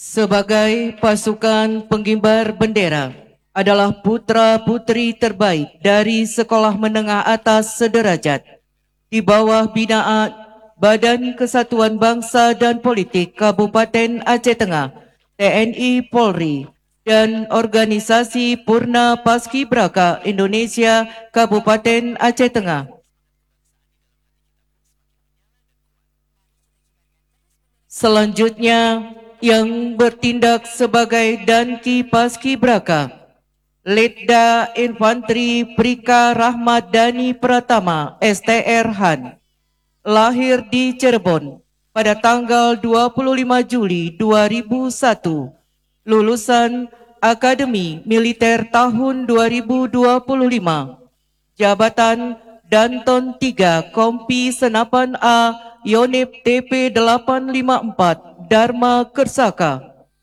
sebagai pasukan pengibar bendera adalah putra-putri terbaik dari sekolah menengah atas sederajat di bawah binaan Badan Kesatuan Bangsa dan Politik Kabupaten Aceh Tengah, TNI Polri, dan Organisasi Purna Paskibraka Indonesia Kabupaten Aceh Tengah. Selanjutnya, yang bertindak sebagai Danki Paskibraka, Letda Infantri Prika Rahmat Dani Pratama, STR Han, lahir di Cirebon pada tanggal 25 Juli 2001, lulusan Akademi Militer tahun 2025, jabatan Danton 3 Kompi Senapan A Yonip TP 854 Dharma Kersaka.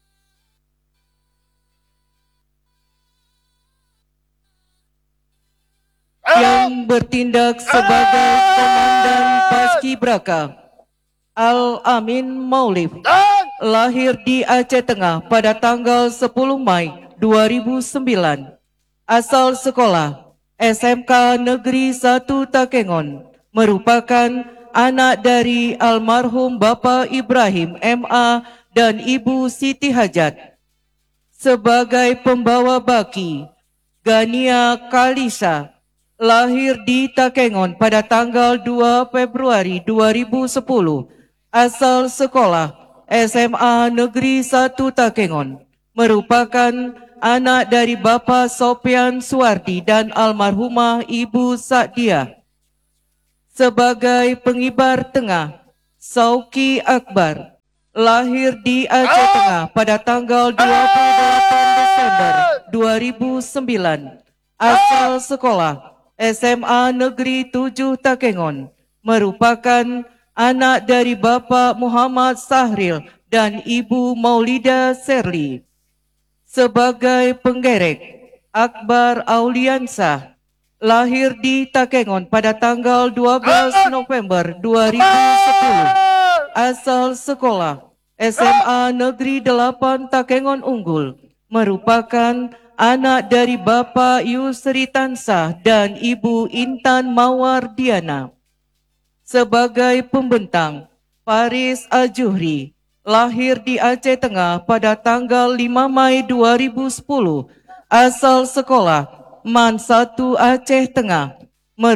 Yang bertindak sebagai Komandan Paskibraka, Al-Amin Maulif, lahir di Aceh Tengah pada tanggal 10 Mei 2009, asal sekolah SMK Negeri 1 Takengon, merupakan anak dari almarhum Bapak Ibrahim MA dan Ibu Siti Hajat. Sebagai pembawa baki, Gania Kalisa, lahir di Takengon pada tanggal 2 Februari 2010, asal sekolah SMA Negeri 1 Takengon, merupakan anak dari Bapak Sopian Suwardi dan almarhumah Ibu Sa'diah. Sebagai pengibar tengah, Sauki Akbar, lahir di Aceh Tengah pada tanggal 28 Desember 2009, asal sekolah SMA Negeri 7 Takengon, merupakan anak dari Bapak Muhammad Sahril dan Ibu Maulida Serli. Sebagai penggerek, Akbar Auliansah, lahir di Takengon pada tanggal 12 November 2010, asal sekolah SMA Negeri 8 Takengon Unggul, merupakan anak dari Bapak Yusri Tansah dan Ibu Intan Mawardiana. Sebagai pembentang, Faris Al-Juhri, lahir di Aceh Tengah pada tanggal 5 Mei 2010, asal sekolah MAN 1 Aceh Tengah,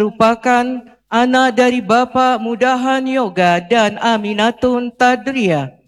merupakan anak dari Bapak Mudahan Yoga dan Aminatun Tadria.